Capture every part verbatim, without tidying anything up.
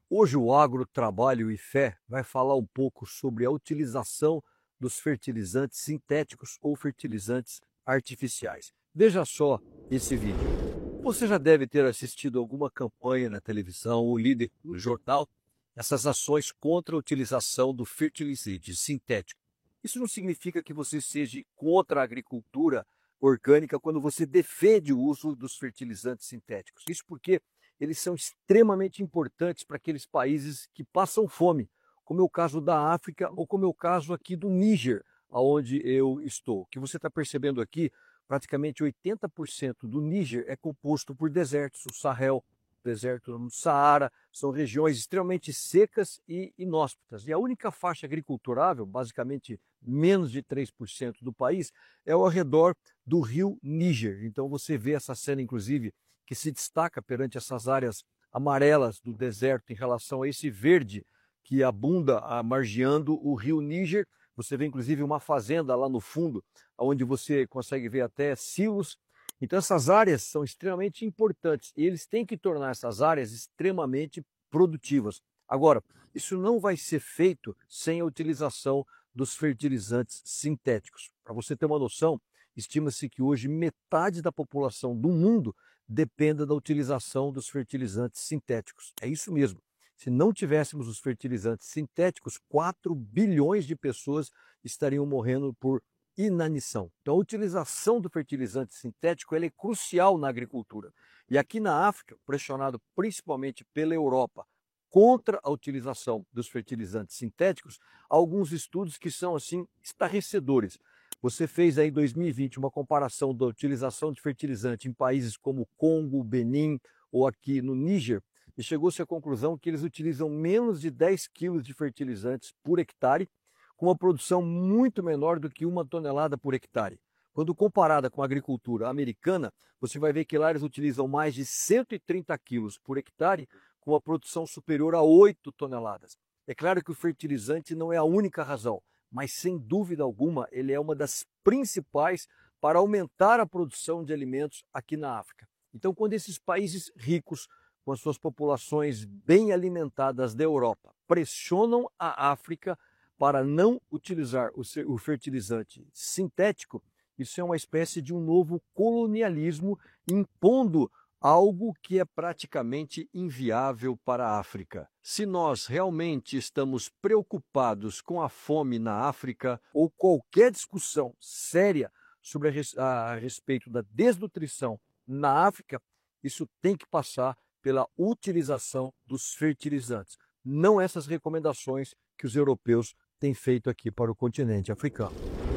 Hoje o Agro, Trabalho e Fé vai falar um pouco sobre a utilização dos fertilizantes sintéticos ou fertilizantes artificiais. Veja só esse vídeo. Você já deve ter assistido alguma campanha na televisão ou lido no jornal essas ações contra a utilização do fertilizante sintético. Isso não significa que você seja contra a agricultura orgânica quando você defende o uso dos fertilizantes sintéticos. Isso porque eles são extremamente importantes para aqueles países que passam fome, como é o caso da África ou como é o caso aqui do Níger, onde eu estou. O que você está percebendo aqui, praticamente oitenta por cento do Níger é composto por desertos, o Sahel, o deserto do Saara, são regiões extremamente secas e inóspitas. E a única faixa agriculturável, basicamente menos de três por cento do país, é ao redor do rio Níger. Então você vê essa cena, inclusive, que se destaca perante essas áreas amarelas do deserto em relação a esse verde que abunda margeando o rio Níger. Você vê inclusive uma fazenda lá no fundo, onde você consegue ver até silos. Então essas áreas são extremamente importantes e eles têm que tornar essas áreas extremamente produtivas. Agora, isso não vai ser feito sem a utilização dos fertilizantes sintéticos. Para você ter uma noção, estima-se que hoje metade da população do mundo dependa da utilização dos fertilizantes sintéticos. É isso mesmo. Se não tivéssemos os fertilizantes sintéticos, quatro bilhões de pessoas estariam morrendo por inanição. Então a utilização do fertilizante sintético ela é crucial na agricultura. E aqui na África, pressionado principalmente pela Europa contra a utilização dos fertilizantes sintéticos, há alguns estudos que são assim estarrecedores. Você fez aí em dois mil e vinte uma comparação da utilização de fertilizante em países como Congo, Benin ou aqui no Níger e chegou-se à conclusão que eles utilizam menos de dez quilos de fertilizantes por hectare, com uma produção muito menor do que uma tonelada por hectare. Quando comparada com a agricultura americana, você vai ver que lá eles utilizam mais de cento e trinta quilos por hectare, com uma produção superior a oito toneladas. É claro que o fertilizante não é a única razão, mas sem dúvida alguma ele é uma das principais para aumentar a produção de alimentos aqui na África. Então, quando esses países ricos, com as suas populações bem alimentadas da Europa, pressionam a África para não utilizar o fertilizante sintético, isso é uma espécie de um novo colonialismo impondo algo que é praticamente inviável para a África. Se nós realmente estamos preocupados com a fome na África ou qualquer discussão séria sobre a, res a respeito da desnutrição na África, isso tem que passar pela utilização dos fertilizantes, não essas recomendações que os europeus têm feito aqui para o continente africano.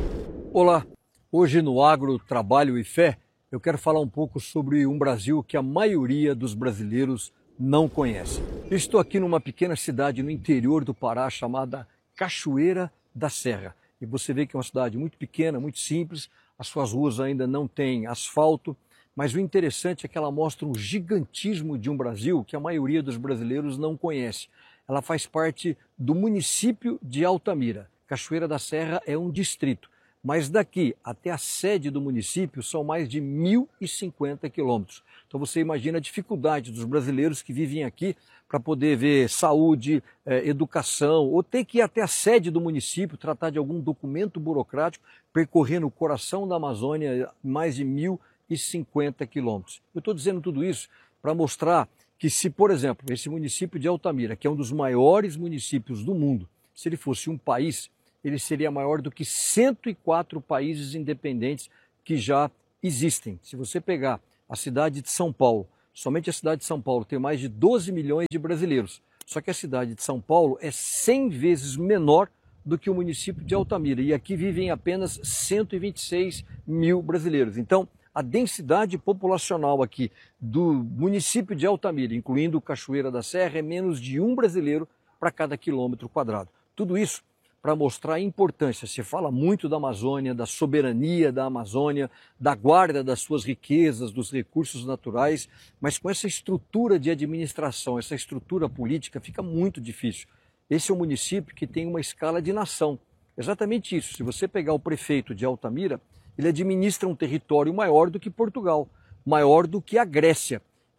Olá, hoje no Agro, Trabalho e Fé, eu quero falar um pouco sobre um Brasil que a maioria dos brasileiros não conhece. Eu estou aqui numa pequena cidade no interior do Pará chamada Cachoeira da Serra. E você vê que é uma cidade muito pequena, muito simples, as suas ruas ainda não têm asfalto, mas o interessante é que ela mostra um gigantismo de um Brasil que a maioria dos brasileiros não conhece. Ela faz parte do município de Altamira. Cachoeira da Serra é um distrito. Mas daqui até a sede do município são mais de mil e cinquenta quilômetros. Então você imagina a dificuldade dos brasileiros que vivem aqui para poder ver saúde, eh, educação, ou ter que ir até a sede do município, tratar de algum documento burocrático, percorrendo o coração da Amazônia, mais de mil e cinquenta quilômetros. Eu estou dizendo tudo isso para mostrar que se, por exemplo, esse município de Altamira, que é um dos maiores municípios do mundo, se ele fosse um país, ele seria maior do que cento e quatro países independentes que já existem. Se você pegar a cidade de São Paulo, somente a cidade de São Paulo tem mais de doze milhões de brasileiros. Só que a cidade de São Paulo é cem vezes menor do que o município de Altamira. E aqui vivem apenas cento e vinte e seis mil brasileiros. Então, a densidade populacional aqui do município de Altamira, incluindo Cachoeira da Serra, é menos de um brasileiro para cada quilômetro quadrado. Tudo isso para mostrar a importância. Se fala muito da Amazônia, da soberania da Amazônia, da guarda das suas riquezas, dos recursos naturais, mas com essa estrutura de administração, essa estrutura política, fica muito difícil. Esse é um município que tem uma escala de nação. Exatamente isso. Se você pegar o prefeito de Altamira, ele administra um território maior do que Portugal, maior do que a Grécia.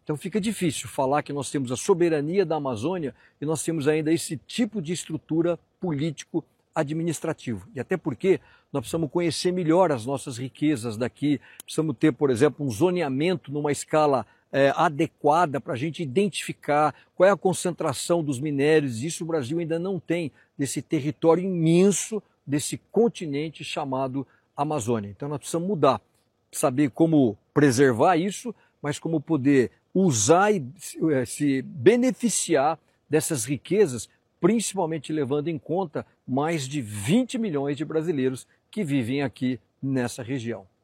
Então fica difícil falar que nós temos a soberania da Amazônia e nós temos ainda esse tipo de estrutura político-administrativo. E até porque nós precisamos conhecer melhor as nossas riquezas daqui, precisamos ter, por exemplo, um zoneamento numa escala é, adequada para a gente identificar qual é a concentração dos minérios. Isso o Brasil ainda não tem, desse território imenso, desse continente chamado Amazônia. Então nós precisamos mudar, saber como preservar isso, mas como poder usar e se beneficiar dessas riquezas, principalmente levando em conta mais de vinte milhões de brasileiros que vivem aqui nessa região.